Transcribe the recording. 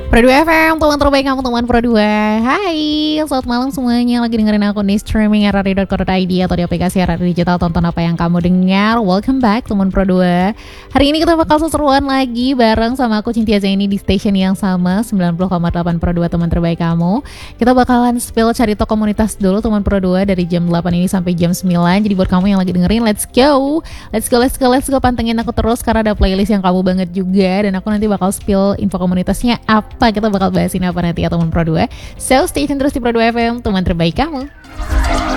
Pro 2 FM, teman terbaik kamu, teman Pro 2. Hai, selamat malam semuanya. Lagi dengerin aku di streaming rri.co.id atau di aplikasi RRI Digital. Tonton apa yang kamu dengar. Welcome back teman Pro 2. Hari ini kita bakal seseruan lagi bareng sama aku Cynthia Zaini di station yang sama 90,8 Pro 2, teman terbaik kamu. Kita bakalan spill cari toko komunitas dulu teman Pro 2 dari jam 8 ini sampai jam 9. Jadi buat kamu yang lagi dengerin, let's go. Let's go, pantengin aku terus karena ada playlist yang kamu banget juga. Dan aku nanti bakal spill info komunitasnya apa, kita bakal bahasin apa nanti ya teman Pro 2. So stay tune terus di Pro 2 FM, teman terbaik kamu.